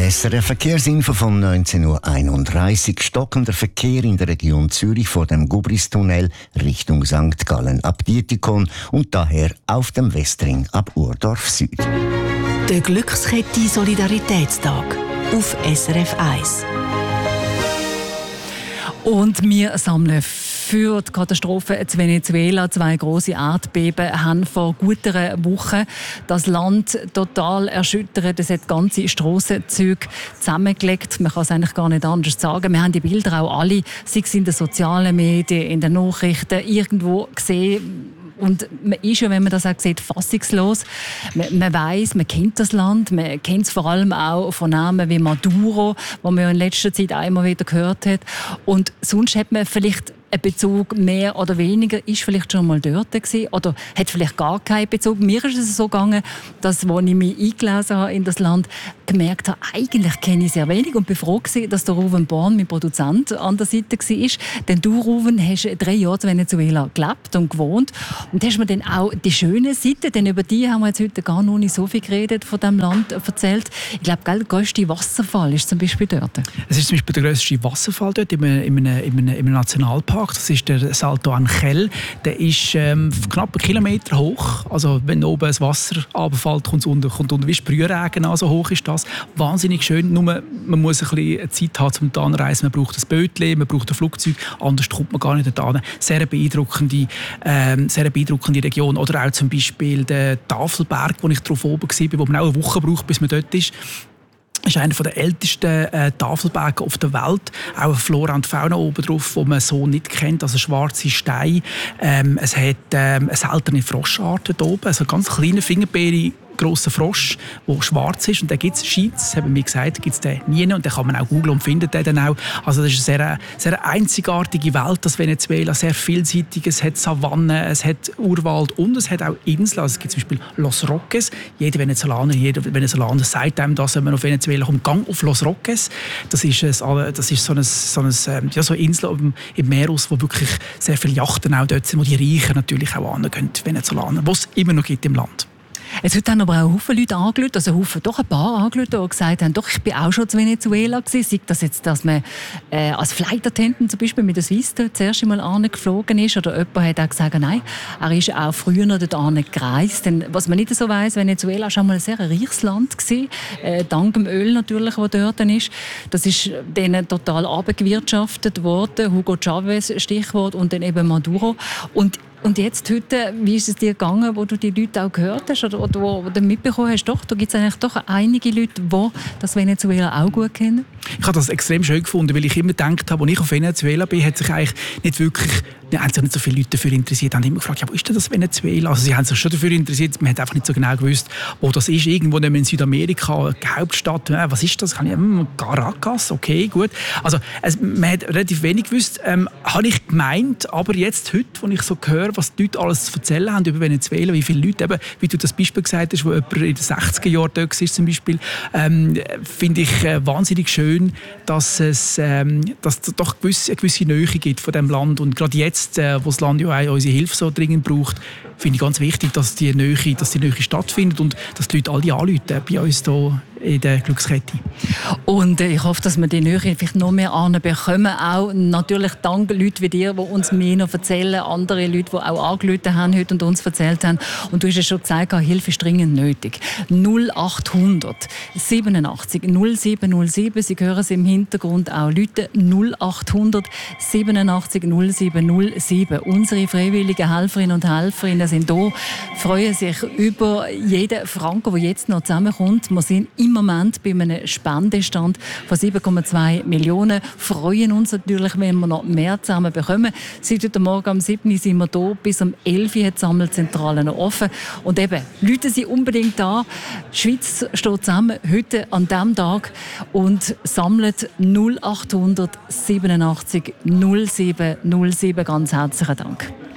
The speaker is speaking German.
SRF Verkehrsinfo von 19.31 Uhr. Stockender Verkehr in der Region Zürich vor dem Gubristunnel Richtung St. Gallen ab Dietikon und daher auf dem Westring ab Urdorf Süd. Der Glückskette Solidaritätstag auf SRF 1. Und wir sammeln für die Katastrophe in Venezuela. 2 grosse Erdbeben haben vor gut einer Woche das Land total erschüttert. Es hat ganze Strassenzüge zusammengelegt. Man kann es eigentlich gar nicht anders sagen. Wir haben die Bilder auch alle, sei es in den sozialen Medien, in den Nachrichten, irgendwo gesehen. Und man ist ja, wenn man das auch sieht, fassungslos. Man weiss, man kennt das Land, man kennt es vor allem auch von Namen wie Maduro, wo man ja in letzter Zeit einmal wieder gehört hat. Und sonst hat man vielleicht ein Bezug mehr oder weniger, ist vielleicht schon mal dort gewesen oder hat vielleicht gar keinen Bezug. Mir ist es so gegangen, dass, als ich mich eingelesen habe in das Land, gemerkt habe, eigentlich kenne ich sehr wenig und bin froh gewesen, dass der Ruven Born, mein Produzent, an der Seite war. Denn du, Ruven, hast 3 Jahre in Venezuela gelebt und gewohnt und hast mir dann auch die schöne Seite, denn über die haben wir jetzt heute gar noch nicht so viel geredet, von diesem Land erzählt. Ich glaube, der grösste Wasserfall ist zum Beispiel dort. Es ist zum Beispiel der grösste Wasserfall dort in einem Nationalpark. Das ist der Salto Ángel. Der ist knapp 1 Kilometer hoch. Also wenn oben das Wasser runterfällt, kommt unten wie Sprühregen an. So hoch ist das. Wahnsinnig schön. Nur man muss ein bisschen Zeit haben, um da anreisen. Man braucht ein Bötchen, man braucht ein Flugzeug. Anders kommt man gar nicht dorthin. Sehr beeindruckende Region. Oder auch zum Beispiel der Tafelberg, wo ich drauf oben war, wo man auch eine Woche braucht, bis man dort ist. Das ist einer der ältesten Tafelberge auf der Welt. Auch eine Flora und Fauna oben drauf, die man so nicht kennt. Also schwarze Steine. Es hat eine seltene Froscharten hier oben. Also ganz kleine Fingerbeere. Grosser Frosch, der schwarz ist. Und den gibt es, das haben wir gesagt, gibt es den nie. Und den kann man auch googlen und findet den dann auch. Also das ist eine sehr einzigartige Welt, das Venezuela. Sehr vielseitig. Es hat Savannen, es hat Urwald und es hat auch Inseln. Also es gibt zum Beispiel Los Roques. Jeder Venezolaner sagt einem das, wenn man auf Venezuela kommt, gang auf Los Roques. Das ist so eine Insel im Meer, wo wirklich sehr viele Yachten auch dort sind, wo die Reichen natürlich auch angehen, die Venezolaner, die es immer noch gibt im Land. Es hat dann aber auch viele Leute angerufen, also doch ein paar angerufen, die gesagt haben, doch, ich bin auch schon in Venezuela gewesen. Sei das jetzt, dass man als Flight Attendant zum Beispiel mit der Swiss dort das erste Mal angeflogen ist, oder jemand hat auch gesagt, nein, er ist auch früher noch dort gereist. Denn was man nicht so weiss, Venezuela war schon mal ein sehr reiches Land gewesen, dank dem Öl natürlich, das dort ist. Das ist denen total abgewirtschaftet worden, Hugo Chavez Stichwort, und dann eben Maduro. Und jetzt heute, wie ist es dir gegangen, wo du die Leute auch gehört hast oder wo du mitbekommen hast, doch, da gibt es eigentlich doch einige Leute, die das Venezuela auch gut kennen? Ich habe das extrem schön gefunden, weil ich immer gedacht habe, als ich auf Venezuela bin, hat sich eigentlich nicht wirklich, haben sich nicht so viele Leute dafür interessiert. Haben immer gefragt, ja, wo ist denn das Venezuela? Also sie haben sich schon dafür interessiert, man hat einfach nicht so genau gewusst, wo das ist. Irgendwo in Südamerika, die Hauptstadt, was ist das? Caracas, okay, gut. Also man hat relativ wenig gewusst, habe ich gemeint, aber jetzt heute, als ich so höre, was die Leute alles zu erzählen haben über Venezuela, wie viele Leute, eben, wie du das Beispiel gesagt hast, wo jemand in den 60er Jahren dort war zum Beispiel, finde ich wahnsinnig schön, dass es doch eine gewisse Nähe gibt von diesem Land. Und gerade jetzt, wo das Land ja auch unsere Hilfe so dringend braucht, finde ich ganz wichtig, dass die Nähe stattfindet und dass die Leute alle anrufen bei uns hier in der Glückskette. Und ich hoffe, dass wir die Nähe vielleicht noch mehr anbekommen. Auch natürlich dank Leuten wie dir, die uns mehr noch erzählen, andere Leute, die auch angerufen haben heute und uns erzählt haben. Und du hast ja schon gesagt, Hilfe ist dringend nötig. 0800 87 0707. Sie hören es im Hintergrund auch. Leute 0800 87 0707. Unsere freiwilligen Helferinnen und Helfer sind hier, freuen sich über jeden Franken, der jetzt noch zusammenkommt. Wir sind im Moment bei einem Spendestand von 7,2 Millionen. Freuen uns natürlich, wenn wir noch mehr zusammen bekommen. Seit heute Morgen um 7 Uhr sind wir hier. Bis um 11 Uhr hat die Sammelzentrale noch offen. Und eben, Leute sind unbedingt da. Die Schweiz steht zusammen heute an diesem Tag und sammelt 0800 87 0707. Ganz herzlichen Dank.